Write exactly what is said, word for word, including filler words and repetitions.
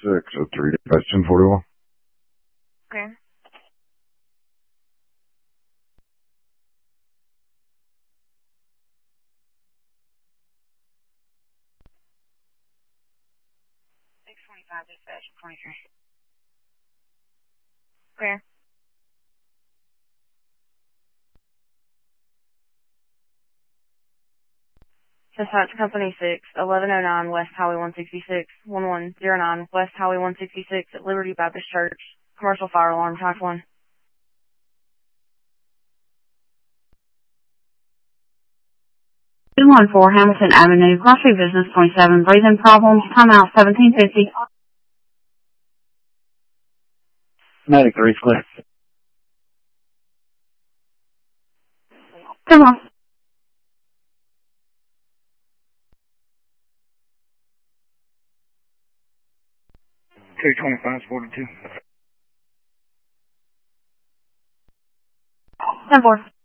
six oh three, dispatch ten forty-one. Okay. six twenty-five, dispatch twenty-three. Okay. Dispatch Company six, eleven oh nine West Highway one sixty-six, one one zero nine West Highway one sixty-six at Liberty Baptist Church. Commercial fire alarm, type one. two one four Hamilton Avenue, Grocery Business twenty-seven, breathing problems, timeout seventeen fifty. Medic three, clear. Come on. two twenty-five, forty-two. ten four.